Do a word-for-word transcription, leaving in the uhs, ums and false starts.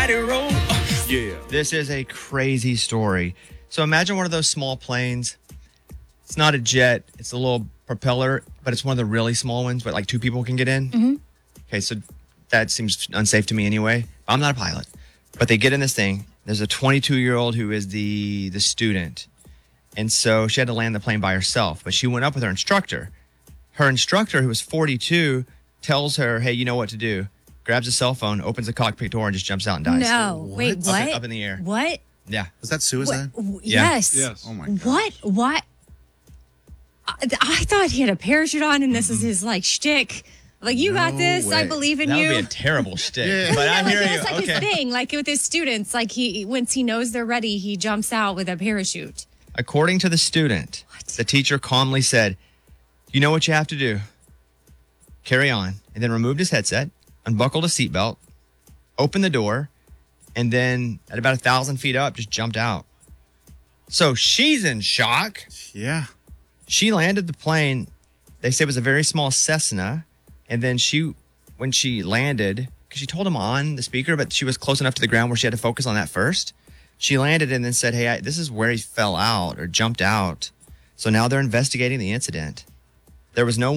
everybody roll. Yeah. This is a crazy story. So imagine one of those small planes. It's not a jet. It's a little propeller, but it's one of the really small ones, but like two people can get in. Mm-hmm. Okay, so that seems unsafe to me anyway. I'm not a pilot. But they get in this thing. There's a twenty-two-year-old who is the the student. And so she had to land the plane by herself. But she went up with her instructor. Her instructor, who was forty-two, tells her, hey, you know what to do. Grabs a cell phone, opens the cockpit door, and just jumps out and dies. No. Wait, Up what? in- up in the air. What? Yeah. Was that suicide? What? Yeah. Yes. Yes. Oh, my God. What? What? I, I thought he had a parachute on and this is his like shtick. Like, you got No this. I way. believe in That you. would be a terrible shtick. Yeah. But Yeah, I like, hear you. that's like Okay. his thing. Like with his students, like he once he knows they're ready, he jumps out with a parachute. According to the student, the teacher calmly said, you know what you have to do? Carry on. And then removed his headset, unbuckled a seatbelt, opened the door, and then at about a thousand feet up, just jumped out. So she's in shock. Yeah. She landed the plane. They said it was a very small Cessna. And then she, when she landed, because she told him on the speaker, but she was close enough to the ground where she had to focus on that first. She landed and then said, hey, I, this is where he fell out or jumped out. So now they're investigating the incident. There was no